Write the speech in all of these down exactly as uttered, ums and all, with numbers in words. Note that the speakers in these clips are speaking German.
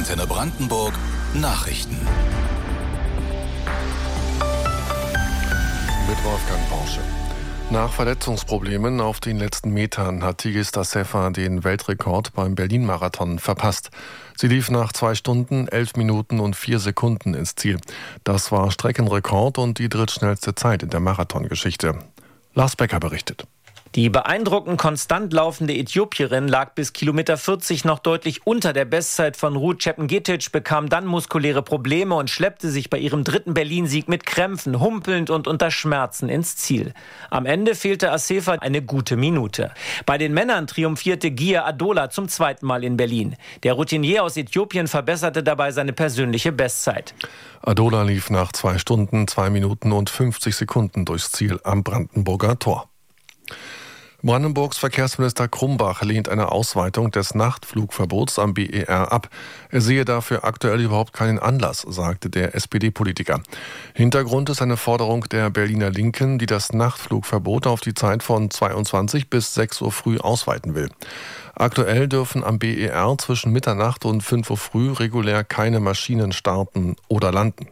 Antenne Brandenburg Nachrichten. Mit Wolfgang Porsche. Nach Verletzungsproblemen auf den letzten Metern hat Tigis Assefa den Weltrekord beim Berlin-Marathon verpasst. Sie lief nach zwei Stunden, elf Minuten und vier Sekunden ins Ziel. Das war Streckenrekord und die drittschnellste Zeit in der Marathongeschichte. Lars Becker berichtet. Die beeindruckend konstant laufende Äthiopierin lag bis Kilometer vierzig noch deutlich unter der Bestzeit von Ruth Chepngetich, bekam dann muskuläre Probleme und schleppte sich bei ihrem dritten Berlin-Sieg mit Krämpfen, humpelnd und unter Schmerzen ins Ziel. Am Ende fehlte Assefa eine gute Minute. Bei den Männern triumphierte Gia Adola zum zweiten Mal in Berlin. Der Routinier aus Äthiopien verbesserte dabei seine persönliche Bestzeit. Adola lief nach zwei Stunden, zwei Minuten und fünfzig Sekunden durchs Ziel am Brandenburger Tor. Brandenburgs Verkehrsminister Krumbach lehnt eine Ausweitung des Nachtflugverbots am B E R ab. Er sehe dafür aktuell überhaupt keinen Anlass, sagte der S P D-Politiker. Hintergrund ist eine Forderung der Berliner Linken, die das Nachtflugverbot auf die Zeit von zweiundzwanzig bis sechs Uhr früh ausweiten will. Aktuell dürfen am B E R zwischen Mitternacht und fünf Uhr früh regulär keine Maschinen starten oder landen.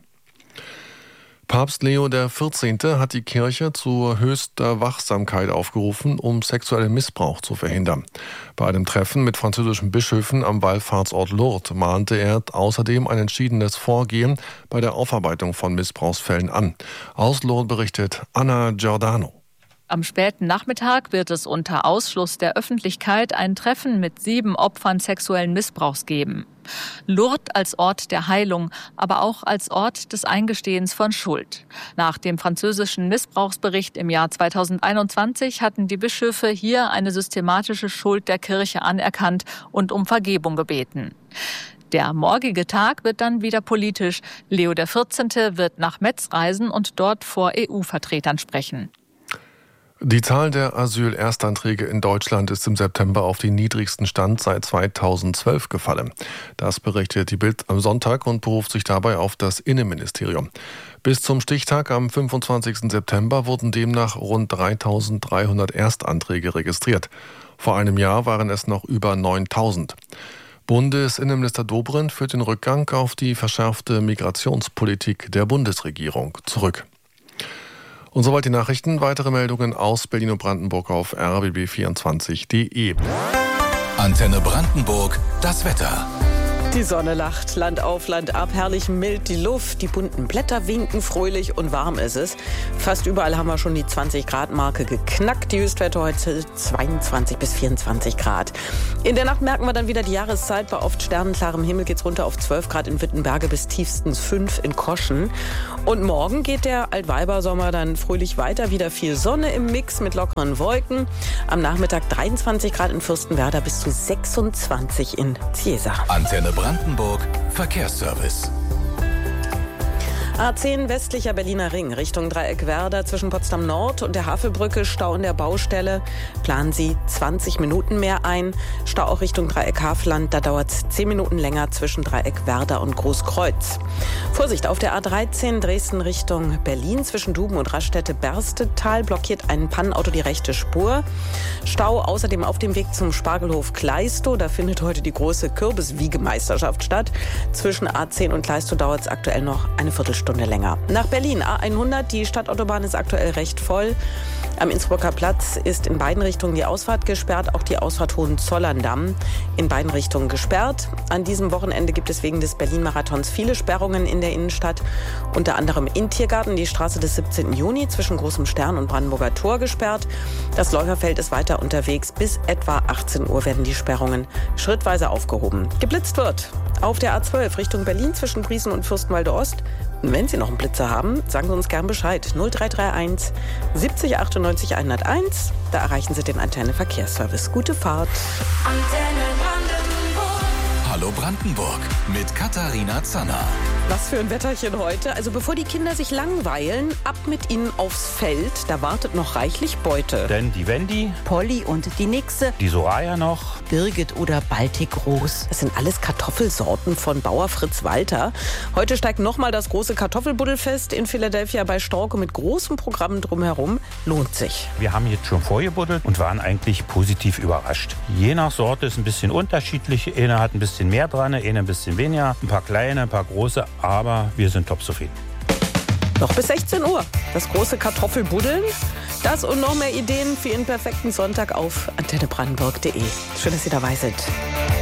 Papst Leo der vierzehnte hat die Kirche zu höchster Wachsamkeit aufgerufen, um sexuellen Missbrauch zu verhindern. Bei einem Treffen mit französischen Bischöfen am Wallfahrtsort Lourdes mahnte er außerdem ein entschiedenes Vorgehen bei der Aufarbeitung von Missbrauchsfällen an. Aus Lourdes berichtet Anna Giordano. Am späten Nachmittag wird es unter Ausschluss der Öffentlichkeit ein Treffen mit sieben Opfern sexuellen Missbrauchs geben. Lourdes als Ort der Heilung, aber auch als Ort des Eingestehens von Schuld. Nach dem französischen Missbrauchsbericht im Jahr zweitausendeinundzwanzig hatten die Bischöfe hier eine systematische Schuld der Kirche anerkannt und um Vergebung gebeten. Der morgige Tag wird dann wieder politisch. Leo der vierzehnte wird nach Metz reisen und dort vor E U-Vertretern sprechen. Die Zahl der Asyl-Erstanträge in Deutschland ist im September auf den niedrigsten Stand seit zweitausendzwölf gefallen. Das berichtet die Bild am Sonntag und beruft sich dabei auf das Innenministerium. Bis zum Stichtag am fünfundzwanzigsten September wurden demnach rund dreitausenddreihundert Erstanträge registriert. Vor einem Jahr waren es noch über neuntausend. Bundesinnenminister Dobrindt führt den Rückgang auf die verschärfte Migrationspolitik der Bundesregierung zurück. Und soweit die Nachrichten. Weitere Meldungen aus Berlin und Brandenburg auf r b b vierundzwanzig punkt de. Antenne Brandenburg, das Wetter. Die Sonne lacht, Land auf, Land ab, herrlich mild die Luft, die bunten Blätter winken, fröhlich und warm ist es. Fast überall haben wir schon die zwanzig Grad Marke geknackt. Die Höchstwerte heute zweiundzwanzig bis vierundzwanzig Grad. In der Nacht merken wir dann wieder die Jahreszeit. Bei oft sternenklarem Himmel geht's runter auf zwölf Grad in Wittenberge bis tiefstens fünf in Koschen. Und morgen geht der Altweibersommer dann fröhlich weiter. Wieder viel Sonne im Mix mit lockeren Wolken. Am Nachmittag dreiundzwanzig Grad in Fürstenwerder bis zu sechsundzwanzig in Ziesa. Antenne Brandenburg Verkehrsservice. A zehn westlicher Berliner Ring Richtung Dreieck Werder zwischen Potsdam Nord und der Havelbrücke. Stau in der Baustelle. Planen Sie zwanzig Minuten mehr ein. Stau auch Richtung Dreieck Havelland. Da dauert es zehn Minuten länger zwischen Dreieck Werder und Großkreuz. Vorsicht auf der A dreizehn Dresden Richtung Berlin zwischen Duben und Raststätte Berstetal blockiert ein Pannenauto die rechte Spur. Stau außerdem auf dem Weg zum Spargelhof Kleistow. Da findet heute die große Kürbiswiegemeisterschaft statt. Zwischen A zehn und Kleistow dauert es aktuell noch eine Viertelstunde länger. Nach Berlin A hundert, die Stadtautobahn ist aktuell recht voll. Am Innsbrucker Platz ist in beiden Richtungen die Ausfahrt gesperrt, auch die Ausfahrt Hohenzollern-Damm in beiden Richtungen gesperrt. An diesem Wochenende gibt es wegen des Berlin-Marathons viele Sperrungen in der Innenstadt, unter anderem in Tiergarten, die Straße des siebzehnten Juni zwischen Großem Stern und Brandenburger Tor gesperrt. Das Läuferfeld ist weiter unterwegs. Bis etwa achtzehn Uhr werden die Sperrungen schrittweise aufgehoben. Geblitzt wird auf der A zwölf Richtung Berlin zwischen Briesen und Fürstenwalde Ost. Und wenn Sie noch einen Blitzer haben, sagen Sie uns gern Bescheid. null drei drei eins siebzig achtundneunzig hunderteins. Da erreichen Sie den Antenne Verkehrsservice. Gute Fahrt. Antenne Brandenburg. Hallo Brandenburg mit Katharina Zanner. Was für ein Wetterchen heute. Also bevor die Kinder sich langweilen, ab mit ihnen aufs Feld. Da wartet noch reichlich Beute. Denn die Wendy, Polly und die Nixe, die Soraya noch, Birgit oder Baltic Rose. Das sind alles Kartoffelsorten von Bauer Fritz Walter. Heute steigt nochmal das große Kartoffelbuddelfest in Philadelphia bei Storke mit großem Programm drumherum. Lohnt sich. wir haben jetzt schon vorgebuddelt und waren eigentlich positiv überrascht. Je nach Sorte ist ein bisschen unterschiedlich. Eine hat ein bisschen mehr dran, eine ein bisschen weniger. Ein paar kleine, ein paar große, aber wir sind top zufrieden. Noch bis sechzehn Uhr. Das große Kartoffelbuddeln. Das und noch mehr Ideen für Ihren perfekten Sonntag auf antenne brandenburg punkt de. Schön, dass Sie dabei sind.